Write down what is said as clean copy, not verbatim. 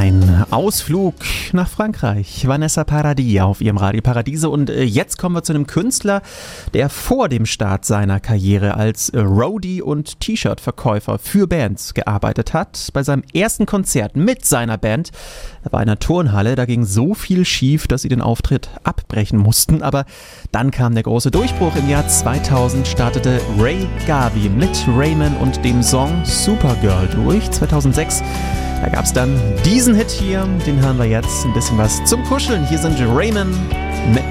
Ein Ausflug nach Frankreich. Vanessa Paradis auf ihrem Radio Paradiese. Und jetzt kommen wir zu einem Künstler, der vor dem Start seiner Karriere als Roadie und T-Shirt-Verkäufer für Bands gearbeitet hat. Bei seinem ersten Konzert mit seiner Band, er war in einer Turnhalle, da ging so viel schief, dass sie den Auftritt abbrechen mussten. Aber dann kam der große Durchbruch. Im Jahr 2000 startete Ray Garvey mit Raymond und dem Song Supergirl durch. 2006 da gab es dann diesen Hit hier, den hören wir jetzt, ein bisschen was zum Kuscheln. Hier sind Raymond mit